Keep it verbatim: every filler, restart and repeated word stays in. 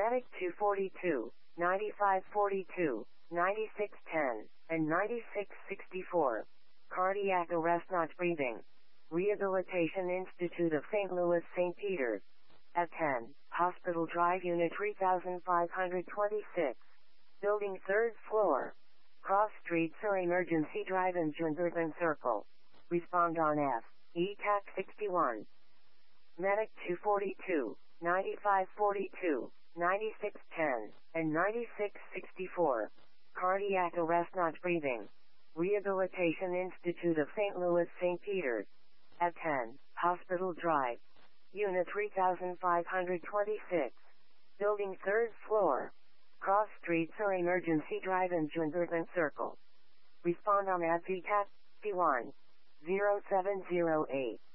Medic two forty-two, ninety-five forty-two, ninety-six ten, and ninety-six sixty-four. Cardiac arrest not breathing. Rehabilitation Institute of Saint Louis Saint Peter's. At ten, Hospital Drive Unit three thousand five hundred twenty-six. Building third floor. Cross Street Sir Emergency Drive and Junderton Circle. Respond on F. E T A C sixty-one. Medic two forty-two, ninety-five forty-two, ninety-six ten, and ninety-six sixty-four. Cardiac arrest not breathing. Rehabilitation Institute of Saint Louis Saint Peter's. At ten, Hospital Drive. Unit three thousand five hundred twenty-six. Building third floor. Cross Street Sir Emergency Drive and Junderton Circle. Respond on A D V T A C one. zero seven zero eight.